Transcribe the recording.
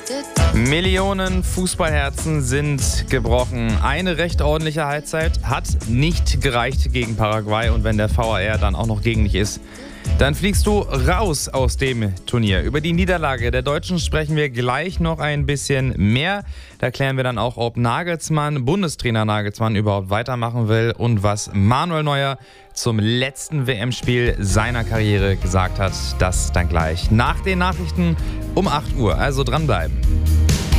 Millionen Fußballherzen sind gebrochen. Eine recht ordentliche Halbzeit hat nicht gereicht gegen Paraguay. Und wenn der VAR dann auch noch gegen dich ist, dann fliegst du raus aus dem Turnier. Über die Niederlage der Deutschen sprechen wir gleich noch ein bisschen mehr. Da klären wir dann auch, ob Bundestrainer Nagelsmann überhaupt weitermachen will und was Manuel Neuer zum letzten WM-Spiel seiner Karriere gesagt hat. Das dann gleich nach den Nachrichten um 8 Uhr. Also dranbleiben.